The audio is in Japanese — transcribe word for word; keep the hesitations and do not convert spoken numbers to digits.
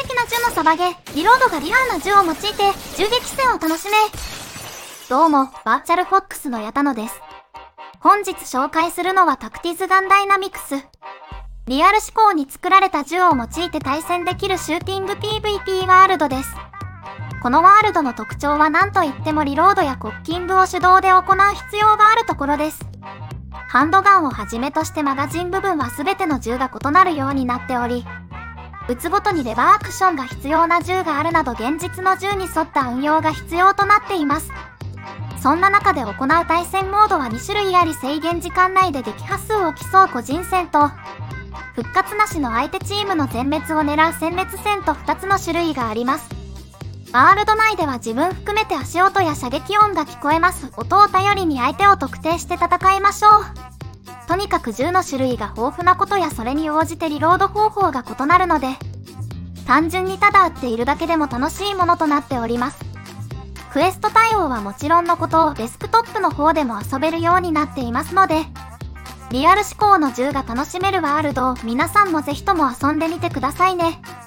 きな銃のサバゲー、リロードがリアルな銃を用いて銃撃戦を楽しめ。どうも、バーチャルフォックスの矢田野です。本日紹介するのはタクティズガンダイナミクス。リアル思考に作られた銃を用いて対戦できるシューティング ピーブイピー ワールドです。このワールドの特徴は何といってもリロードやコッキングを手動で行う必要があるところです。ハンドガンをはじめとしてマガジン部分は全ての銃が異なるようになっており、撃つごとにレバーアクションが必要な銃があるなど現実の銃に沿った運用が必要となっています。そんな中で行う対戦モードはに種類あり、制限時間内で撃破数を競う個人戦と、復活なしの相手チームの全滅を狙う殲滅戦とふたつの種類があります。ワールド内では自分含めて足音や射撃音が聞こえます。音を頼りに相手を特定して戦いましょう。とにかく銃の種類が豊富なことやそれに応じてリロード方法が異なるので、単純にただ撃っているだけでも楽しいものとなっております。クエスト対応はもちろんのことをデスクトップの方でも遊べるようになっていますので、リアル思考の銃が楽しめるワールドを皆さんもぜひとも遊んでみてくださいね。